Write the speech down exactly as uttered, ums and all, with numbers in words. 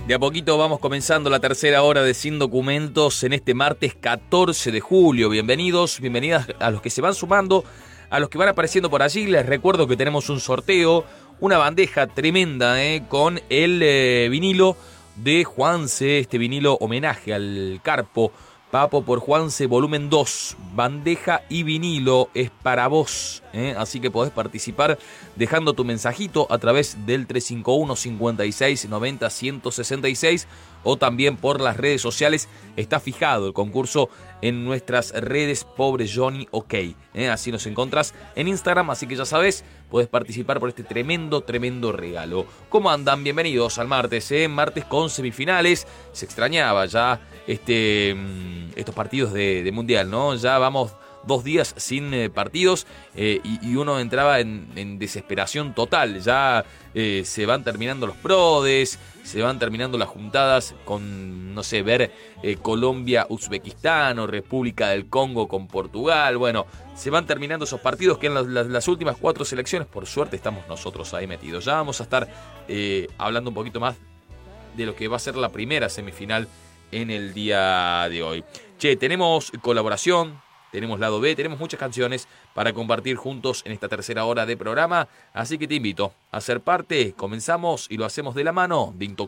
De a poquito vamos comenzando la tercera hora de Sin Documentos en este martes catorce de julio. Bienvenidos, bienvenidas a los que se van sumando, a los que van apareciendo por allí. Les recuerdo que tenemos un sorteo, una bandeja tremenda eh, con el eh, vinilo de Juanse, este vinilo homenaje al Carpo. Papo por Juanse, volumen dos, bandeja y vinilo es para vos, ¿eh? Así que podés participar dejando tu mensajito a través del tres cinco uno, cincuenta y seis, noventa, ciento sesenta y seis o también por las redes sociales. Está fijado el concurso en nuestras redes, Pobre Johnny OK, ¿eh? Así nos encontrás en Instagram, así que ya sabés, podés participar por este tremendo, tremendo regalo. ¿Cómo andan? Bienvenidos al martes, ¿eh? Martes con semifinales, se extrañaba ya este, estos partidos de, de Mundial, ¿no? Ya vamos dos días sin eh, partidos eh, y, y uno entraba en, en desesperación total. Ya eh, se van terminando los prodes, se van terminando las juntadas con, no sé, ver eh, Colombia-Uzbekistán o República del Congo con Portugal. Bueno, se van terminando esos partidos que en las, las, las últimas cuatro selecciones, por suerte, estamos nosotros ahí metidos. Ya vamos a estar eh, hablando un poquito más de lo que va a ser la primera semifinal en el día de hoy. Che, tenemos colaboración, tenemos lado B, tenemos muchas canciones para compartir juntos en esta tercera hora de programa, así que te invito a ser parte. Comenzamos y lo hacemos de la mano de Intox.